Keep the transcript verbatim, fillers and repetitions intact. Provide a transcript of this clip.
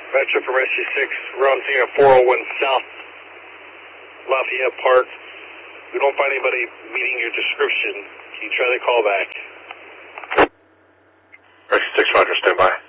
Metro from Rescue six, we're on scene at four oh one South Lafayette Park. We don't find anybody meeting your description. Can you try to call back? Rescue six, Roger, stand by.